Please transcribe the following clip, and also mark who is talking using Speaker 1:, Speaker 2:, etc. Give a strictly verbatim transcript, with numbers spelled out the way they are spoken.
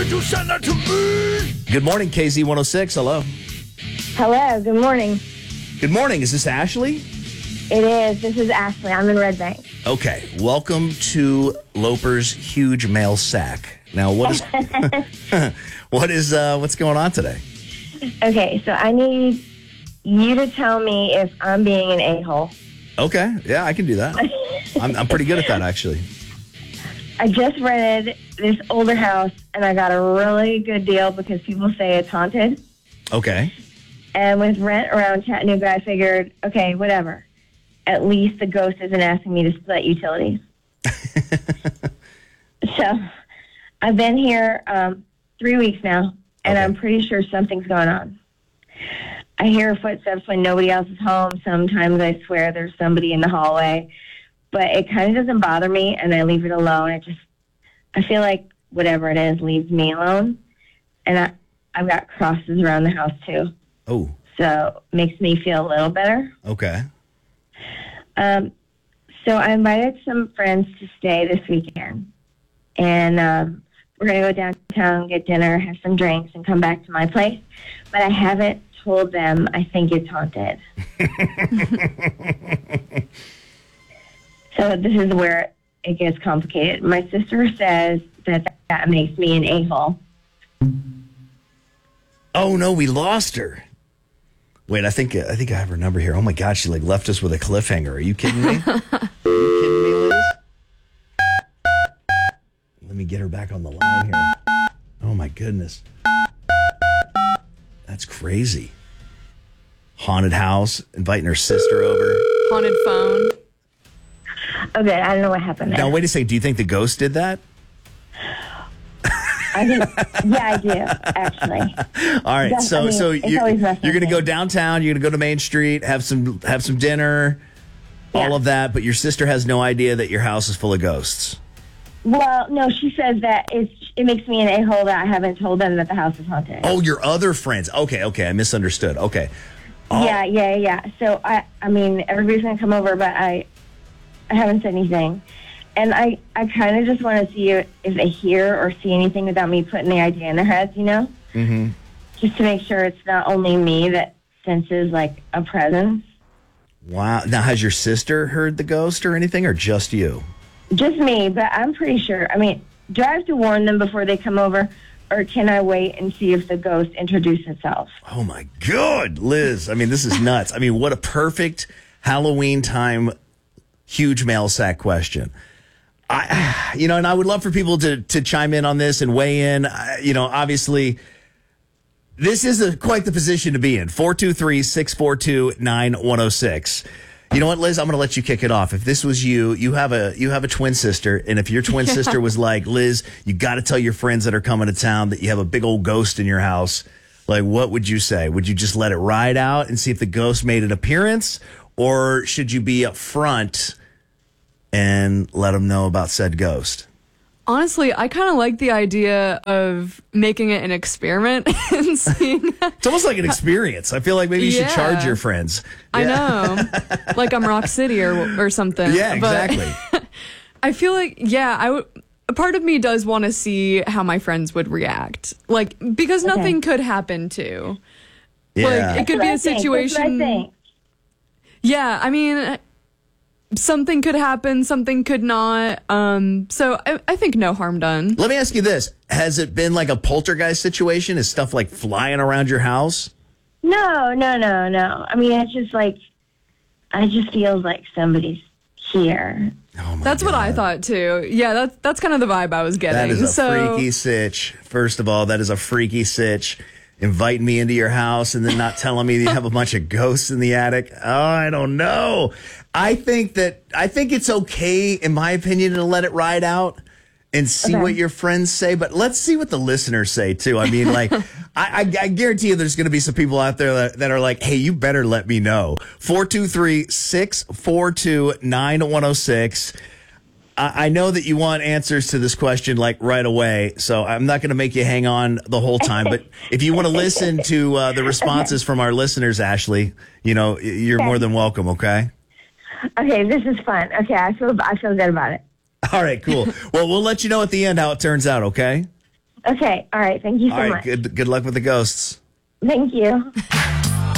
Speaker 1: did you send that to me?
Speaker 2: Good morning, K Z one oh six. Hello.
Speaker 3: Hello, good morning.
Speaker 2: Good morning. Is this Ashley?
Speaker 3: It is. This is Ashley. I'm in Red Bank.
Speaker 2: Okay. Welcome to Loper's huge mail sack. Now, what is what is uh, what's going on today?
Speaker 3: Okay, so I need you to tell me if I'm being an a-hole.
Speaker 2: Okay. Yeah, I can do that. I'm, I'm pretty good at that, actually.
Speaker 3: I just rented this older house, and I got a really good deal because people say it's haunted.
Speaker 2: Okay.
Speaker 3: And with rent around Chattanooga, I figured, okay, whatever. At least the ghost isn't asking me to split utilities. So I've been here um, three weeks now, and
Speaker 2: Okay.
Speaker 3: I'm pretty sure something's going on. I hear footsteps when nobody else is home. Sometimes I swear there's somebody in the hallway. But it kind of doesn't bother me, and I leave it alone. It just, I feel like whatever it is leaves me alone. And I, I've got crosses around the house, too.
Speaker 2: Oh,
Speaker 3: So it makes me feel a little better.
Speaker 2: okay.
Speaker 3: Um, so I invited some friends to stay this weekend. And um, we're going to go downtown, get dinner, have some drinks, and come back to my place. But I haven't told them I think it's haunted. So this is where it gets complicated. My sister says that that makes me an a-hole.
Speaker 2: Oh no, we lost her. Wait, I think I think I have her number here. Oh my God, she like left us with a cliffhanger. Are you kidding me? Are you kidding me, Liz? Let me get her back on the line here. Oh my goodness, that's crazy. Haunted house, inviting her sister over.
Speaker 4: Haunted phone.
Speaker 3: Okay, I don't know what happened there.
Speaker 2: Now wait a second. Do you think the ghost did that?
Speaker 3: I think, yeah, I do, actually.
Speaker 2: All right,
Speaker 3: That's-
Speaker 2: so
Speaker 3: I mean,
Speaker 2: so
Speaker 3: it's
Speaker 2: you're,
Speaker 3: always messing
Speaker 2: you're going to
Speaker 3: with
Speaker 2: go
Speaker 3: me.
Speaker 2: downtown. You're going to go to Main Street, have some have some dinner, all
Speaker 3: Yeah.
Speaker 2: of that. But your sister has no idea that your house is full of ghosts.
Speaker 3: Well, no, she says that it's, it makes me an a-hole that I haven't told them that the house is haunted.
Speaker 2: Oh, your other friends. Okay, okay, I misunderstood. Okay. Oh,
Speaker 3: Yeah, yeah, yeah. So, I I mean, everybody's going to come over, but I I haven't said anything. And I, I kind of just want to see if they hear or see anything without me putting the idea in their heads, you know?
Speaker 2: Mm-hmm.
Speaker 3: Just to make sure it's not only me that senses, like, a presence.
Speaker 2: Wow. Now, has your sister heard the ghost or anything, or just you?
Speaker 3: Just me, but I'm pretty sure. I mean, do I have to warn them before they come over, or can I wait and see if the ghost introduces itself?
Speaker 2: Oh, my God, Liz. I mean, this is nuts. I mean, what a perfect Halloween time huge mail sack question. I, you know, and I would love for people to to chime in on this and weigh in. I, you know, obviously, this is a, quite the position to be in. four two three, six four two, nine one oh six. You know what, Liz? I'm going to let you kick it off. If this was you, you have a you have a twin sister, and if your twin
Speaker 4: Yeah.
Speaker 2: sister was like, Liz, you got to tell your friends that are coming to town that you have a big old ghost in your house. Like, what would you say? Would you just let it ride out and see if the ghost made an appearance, or should you be up front and let them know about said ghost?
Speaker 4: Honestly, I kind of like the idea of making it an experiment and seeing.
Speaker 2: It's almost like an experience. I feel like maybe you should
Speaker 4: Yeah.
Speaker 2: charge your friends.
Speaker 4: I
Speaker 2: Yeah.
Speaker 4: know, like I'm Rock City or or something.
Speaker 2: Yeah,
Speaker 4: But
Speaker 2: exactly.
Speaker 4: I feel like yeah, I would. A part of me does want to see how my friends would react, like because
Speaker 3: Okay.
Speaker 4: nothing could happen too.
Speaker 2: Yeah.
Speaker 4: Like it could be a
Speaker 3: That's what I think. That's what I
Speaker 4: situation.
Speaker 3: think.
Speaker 4: Yeah, I mean, something could happen, something could not. Um, so I, I think no harm done.
Speaker 2: Let me ask you this. Has it been like a poltergeist situation? Is stuff like flying around your house?
Speaker 3: No, no, no, no. I mean, it's just like, I just feels like somebody's here.
Speaker 2: Oh my
Speaker 4: That's what I
Speaker 2: God.
Speaker 4: thought too. Yeah, that's that's kind of the vibe I was getting.
Speaker 2: That is a
Speaker 4: so,
Speaker 2: freaky sitch. First of all, that is a freaky sitch. Inviting me into your house and then not telling me that you have a bunch of ghosts in the attic. Oh, I don't know. I think that I think it's okay, in my opinion, to let it ride out and see
Speaker 3: Okay.
Speaker 2: what your friends say. But let's see what the listeners say too. I mean, like, I, I, I guarantee you, there's going to be some people out there that, that are like, "Hey, you better let me know." Four two three six four two nine one zero six. I know that you want answers to this question like right away, so I'm not going to make you hang on the whole time. But if you want to listen to uh, the responses from our listeners, Ashley, you know, you're more than welcome. Okay.
Speaker 3: Okay, this is fun. Okay, I feel I feel good about it.
Speaker 2: All right. Cool. Well, we'll let you know at the end how it turns out. Okay.
Speaker 3: Okay. All right. Thank you so
Speaker 2: All right,
Speaker 3: much.
Speaker 2: good good luck with the ghosts.
Speaker 3: Thank you.